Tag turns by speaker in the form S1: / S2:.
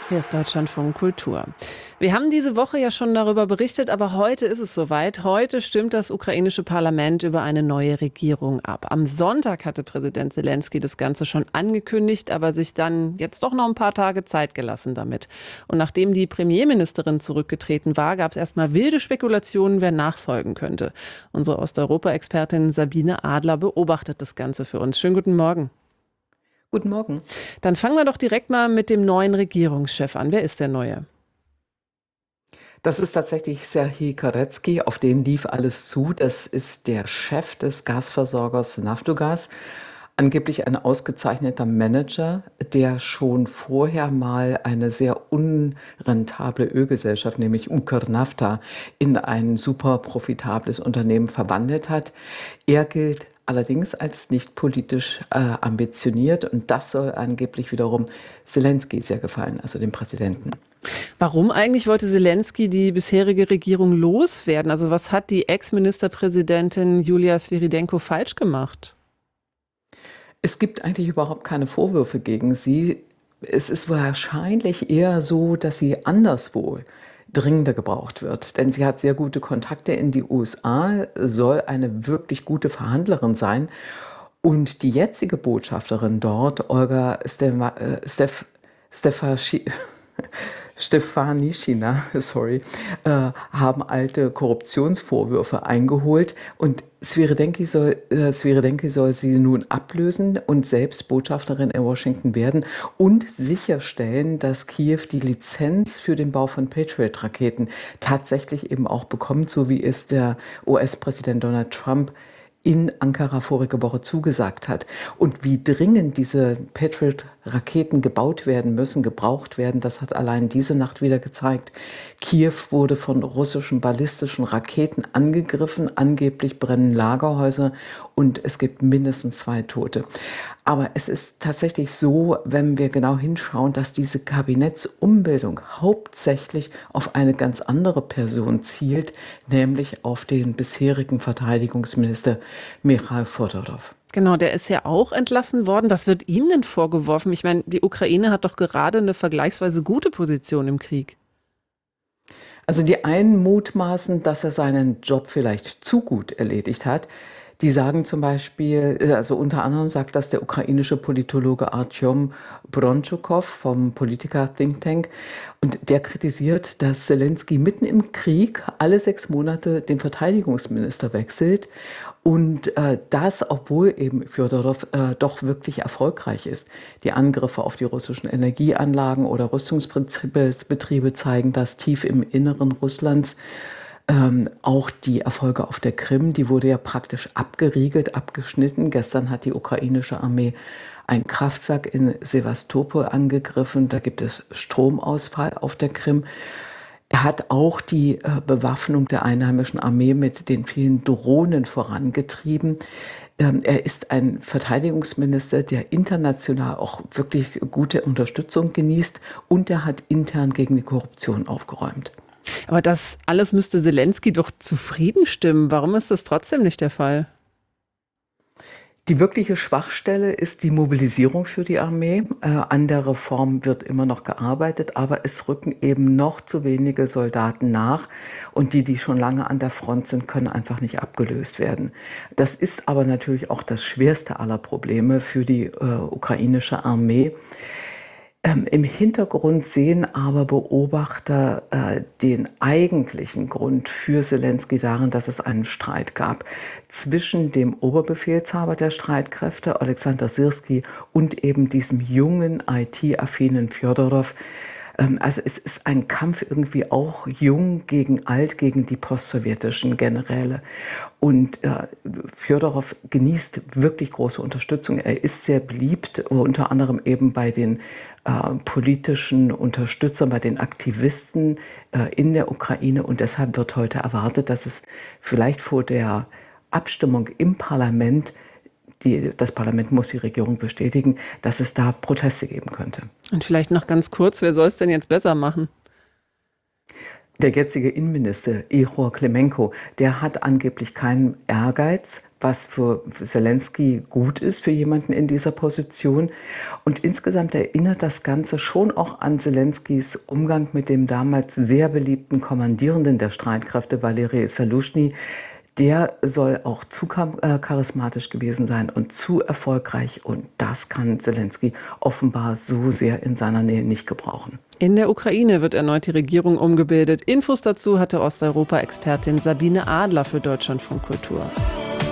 S1: Hier ist Deutschlandfunk Kultur. Wir haben diese Woche ja schon darüber berichtet, aber heute ist es soweit. Heute stimmt das ukrainische Parlament über eine neue Regierung ab. Am Sonntag hatte Präsident Selenskyj das Ganze schon angekündigt, aber sich dann jetzt doch noch ein paar Tage Zeit gelassen damit. Und nachdem die Premierministerin zurückgetreten war, gab es erstmal wilde Spekulationen, wer nachfolgen könnte. Unsere Osteuropa-Expertin Sabine Adler beobachtet das Ganze für uns. Schönen guten Morgen.
S2: Guten Morgen.
S1: Dann fangen wir doch direkt mal mit dem neuen Regierungschef an. Wer ist der Neue?
S2: Das ist tatsächlich Serhij Karetski, auf den lief alles zu. Das ist der Chef des Gasversorgers Naftogaz. Angeblich ein ausgezeichneter Manager, der schon vorher mal eine sehr unrentable Ölgesellschaft, nämlich Ukrnafta, in ein super profitables Unternehmen verwandelt hat. Er gilt allerdings als nicht politisch ambitioniert, und das soll angeblich wiederum Selenskyj sehr gefallen, also dem Präsidenten.
S1: Warum eigentlich wollte Selenskyj die bisherige Regierung loswerden? Also was hat die Ex-Ministerpräsidentin Julia Sviridenko falsch gemacht?
S2: Es gibt eigentlich überhaupt keine Vorwürfe gegen sie. Es ist wahrscheinlich eher so, dass sie anderswo dringender gebraucht wird. Denn sie hat sehr gute Kontakte in die USA, soll eine wirklich gute Verhandlerin sein. Und die jetzige Botschafterin dort, Olga Stefanischina, sorry, haben alte Korruptionsvorwürfe eingeholt, und Sviridänki soll sie nun ablösen und selbst Botschafterin in Washington werden und sicherstellen, dass Kiew die Lizenz für den Bau von Patriot-Raketen tatsächlich eben auch bekommt, so wie es der US-Präsident Donald Trump in Ankara vorige Woche zugesagt hat. Und wie dringend diese Patriot-Raketen gebaut werden müssen, gebraucht werden, das hat allein diese Nacht wieder gezeigt. Kiew wurde von russischen ballistischen Raketen angegriffen. Angeblich brennen Lagerhäuser und es gibt mindestens 2 Tote. Aber es ist tatsächlich so, wenn wir genau hinschauen, dass diese Kabinettsumbildung hauptsächlich auf eine ganz andere Person zielt, nämlich auf den bisherigen Verteidigungsminister Michail Fodorov.
S1: Genau, der ist ja auch entlassen worden. Was wird ihm denn vorgeworfen? Ich meine, die Ukraine hat doch gerade eine vergleichsweise gute Position im Krieg.
S2: Also die einen mutmaßen, dass er seinen Job vielleicht zu gut erledigt hat. Die sagen zum Beispiel, also unter anderem sagt das der ukrainische Politologe Artyom Bronchukov vom Politiker-Think Tank. Und der kritisiert, dass Selenskyj mitten im Krieg alle 6 Monate den Verteidigungsminister wechselt. Und das, obwohl eben Fjodorow doch wirklich erfolgreich ist. Die Angriffe auf die russischen Energieanlagen oder Rüstungsbetriebe zeigen das tief im Inneren Russlands. Auch die Erfolge auf der Krim, die wurde ja praktisch abgeriegelt, abgeschnitten. Gestern hat die ukrainische Armee ein Kraftwerk in Sewastopol angegriffen. Da gibt es Stromausfall auf der Krim. Er hat auch die Bewaffnung der einheimischen Armee mit den vielen Drohnen vorangetrieben. Er ist ein Verteidigungsminister, der international auch wirklich gute Unterstützung genießt, und er hat intern gegen die Korruption aufgeräumt.
S1: Aber das alles müsste Selenskyj doch zufrieden stimmen. Warum ist das trotzdem nicht der Fall?
S2: Die wirkliche Schwachstelle ist die Mobilisierung für die Armee. An der Reform wird immer noch gearbeitet, aber es rücken eben noch zu wenige Soldaten nach, und die schon lange an der Front sind, können einfach nicht abgelöst werden. Das ist aber natürlich auch das schwerste aller Probleme für die ukrainische Armee. Im Hintergrund sehen aber Beobachter den eigentlichen Grund für Selenskyj darin, dass es einen Streit gab zwischen dem Oberbefehlshaber der Streitkräfte, Alexander Syrskij, und eben diesem jungen, IT-affinen Fjodorow. Also es ist ein Kampf irgendwie auch jung gegen alt, gegen die postsowjetischen Generäle. Und Fjodorow genießt wirklich große Unterstützung. Er ist sehr beliebt, unter anderem eben bei den politischen Unterstützern, bei den Aktivisten in der Ukraine. Und deshalb wird heute erwartet, dass es vielleicht vor der Abstimmung im Parlament, das Parlament muss die Regierung bestätigen, dass es da Proteste geben könnte.
S1: Und vielleicht noch ganz kurz, wer soll es denn jetzt besser machen?
S2: Der jetzige Innenminister Ihor Klimenko, der hat angeblich keinen Ehrgeiz, was für Selenskyj gut ist, für jemanden in dieser Position. Und insgesamt erinnert das Ganze schon auch an Selenskyjs Umgang mit dem damals sehr beliebten Kommandierenden der Streitkräfte, Valeri Saluschny. Der soll auch zu charismatisch gewesen sein und zu erfolgreich. Und das kann Selenskyj offenbar so sehr in seiner Nähe nicht gebrauchen.
S1: In der Ukraine wird erneut die Regierung umgebildet. Infos dazu hatte Osteuropa-Expertin Sabine Adler für Deutschlandfunk Kultur.